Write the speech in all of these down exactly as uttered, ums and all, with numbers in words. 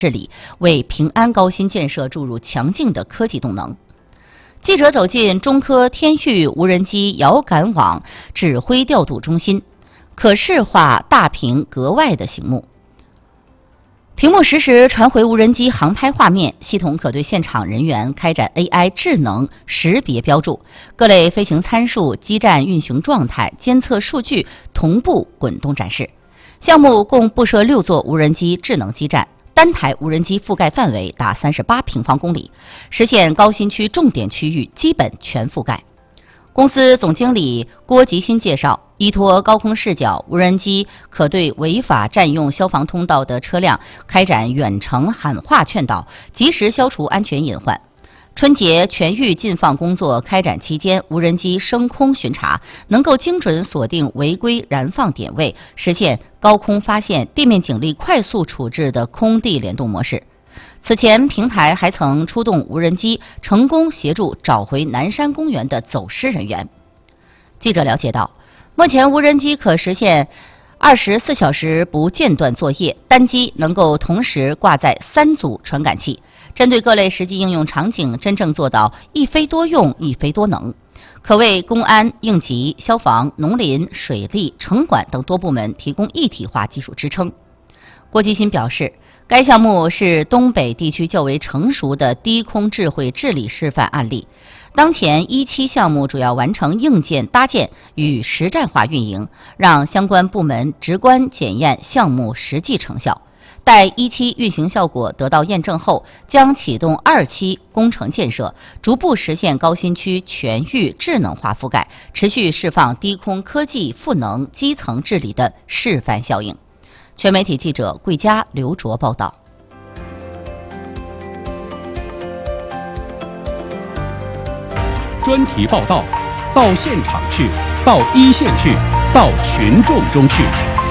治理，为平安高新建设注入强劲的科技动能。记者走进中科天域无人机遥感网指挥调度中心，可视化大屏格外的醒目。屏幕实时传回无人机航拍画面，系统可对现场人员开展 A I 智能识别标注，各类飞行参数、基站运行状态、监测数据同步滚动展示。项目共布设六座无人机智能基站，单台无人机覆盖范围达三十八平方公里，实现高新区重点区域基本全覆盖。公司总经理郭吉新介绍，依托高空视角，无人机可对违法占用消防通道的车辆开展远程喊话劝导，及时消除安全隐患。春节全域禁放工作开展期间，无人机升空巡查，能够精准锁定违规燃放点位，实现高空发现、地面警力快速处置的空地联动模式。此前，平台还曾出动无人机，成功协助找回南山公园的走失人员。记者了解到，目前无人机可实现二十四小时不间断作业，单机能够同时挂载三组传感器，针对各类实际应用场景，真正做到一飞多用、一飞多能，可为公安、应急、消防、农林、水利、城管等多部门提供一体化技术支撑。郭吉新表示，该项目是东北地区较为成熟的低空智慧治理示范案例。当前一期项目主要完成硬件搭建与实战化运营，让相关部门直观检验项目实际成效。待一期运行效果得到验证后，将启动二期工程建设，逐步实现高新区全域智能化覆盖，持续释放低空科技赋能基层治理的示范效应。全媒体记者桂佳、刘卓报道。 专题报道，到现场去，到一线去，到群众中去。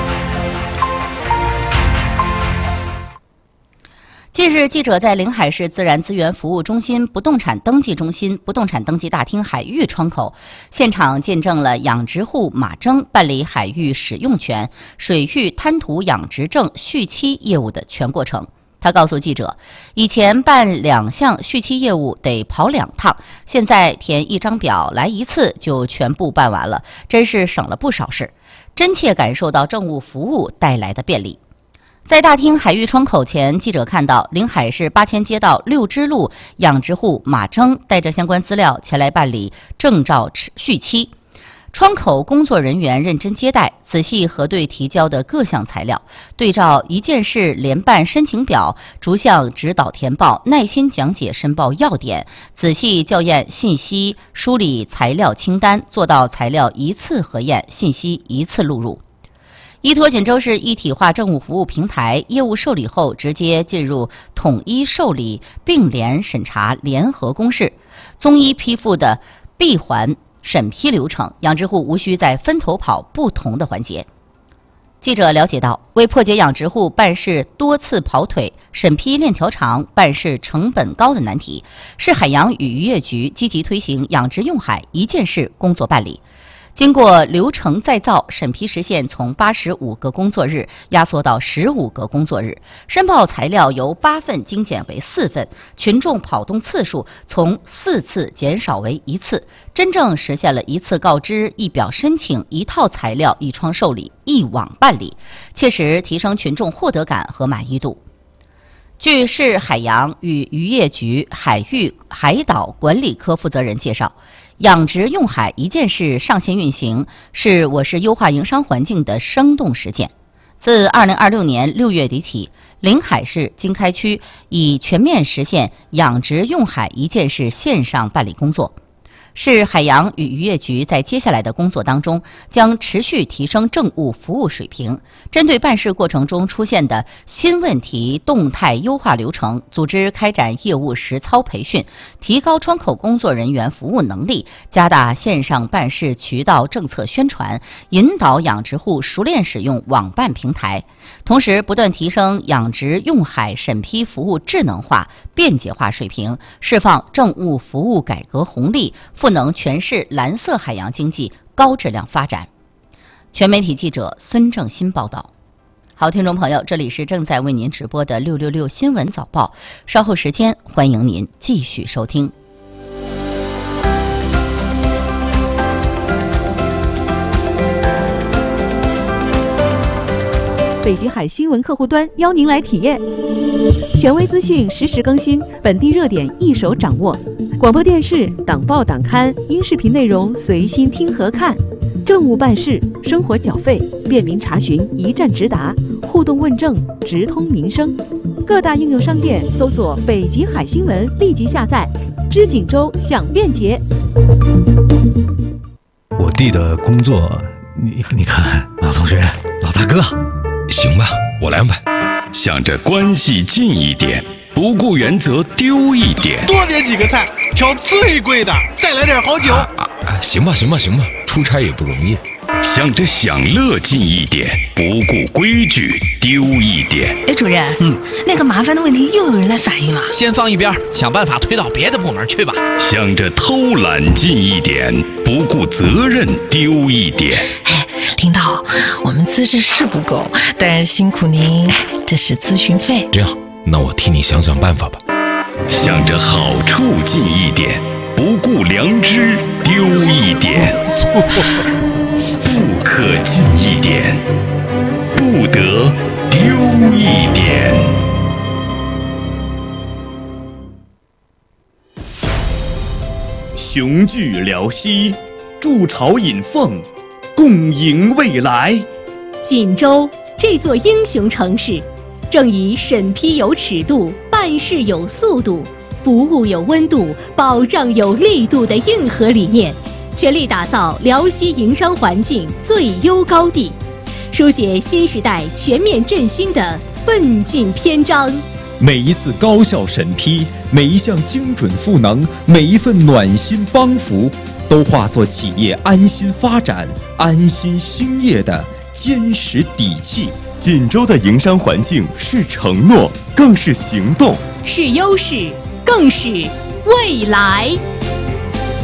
近日，记者在临海市自然资源服务中心不动产登记中心不动产登记大厅海域窗口现场见证了养殖户马征办理海域使用权、水域滩涂养殖证续期业务的全过程。他告诉记者，以前办两项续期业务得跑两趟，现在填一张表来一次就全部办完了，真是省了不少事，真切感受到政务服务带来的便利。在大厅海域窗口前，记者看到临海市八千街道六支路养殖户马征带着相关资料前来办理证照续期。窗口工作人员认真接待，仔细核对提交的各项材料，对照一件事联办申请表，逐项指导填报，耐心讲解申报要点，仔细校验信息，梳理材料清单，做到材料一次核验，信息一次录入。依托锦州市一体化政务服务平台，业务受理后直接进入统一受理并联审查联合公示，综一批复的闭环审批流程，养殖户无需再分头跑不同的环节。记者了解到，为破解养殖户办事多次跑腿、审批链条长、办事成本高的难题，市海洋与渔业局积极推行养殖用海一件事工作办理。经过流程再造，审批时限从八十五个工作日压缩到十五个工作日，申报材料由八份精简为四份，群众跑动次数从四次减少为一次，真正实现了一次告知、一表申请、一套材料、一窗受理、一网办理，切实提升群众获得感和满意度。据市海洋与渔业局海域海岛管理科负责人介绍，养殖用海一件事上线运行是我市优化营商环境的生动实践。自二零二六年六月底起，临海市经开区已全面实现养殖用海一件事线上办理工作。市海洋与渔业局在接下来的工作当中，将持续提升政务服务水平，针对办事过程中出现的新问题，动态优化流程，组织开展业务实操培训，提高窗口工作人员服务能力，加大线上办事渠道政策宣传，引导养殖户熟练使用网办平台，同时不断提升养殖用海审批服务智能化、便捷化水平，释放政务服务改革红利，赋能全市蓝色海洋经济高质量发展。全媒体记者孙正新报道。 好，听众朋友，这里是正在为您直播的六六六新闻早报，稍后时间欢迎您继续收听。 北极海新闻客户端邀您来体验，权威资讯实时更新，本地热点一手掌握。广播电视、党报党刊、音视频内容随心听和看，政务办事、生活缴费，便民查询一站直达，互动问政直通民生。各大应用商店搜索北极海新闻，立即下载，知锦州享便捷。 我弟的工作，你你看，老同学，老大哥。 行吧，我来安排。想着关系近一点，不顾原则丢一点。 多点几个菜，挑最贵的，再来点好酒。 啊啊啊！行吧，行吧，行吧，出差也不容易。想着享乐近一点，不顾规矩丢一点。 哎，主任，嗯，那个麻烦的问题又有人来反映了。 先放一边，想办法推到别的部门去吧。 想着偷懒近一点，不顾责任丢一点。 哎，领导，我们资质是不够，但是辛苦您，这是咨询费。 这样，那我替你想想办法吧。想着好处近一点，不顾良知丢一点。不可近一点，不得丢一点。 雄踞辽西，筑巢引凤，共迎未来。 锦州这座英雄城市，正以审批有尺度、办事有速度、服务有温度、保障有力度的硬核理念，全力打造辽西营商环境最优高地，书写新时代全面振兴的奋进篇章。 每一次高效审批，每一项精准赋能，每一份暖心帮扶，都化作企业安心发展、安心兴业的坚实底气。 锦州的营商环境是承诺，更是行动， 是优势，更是未来。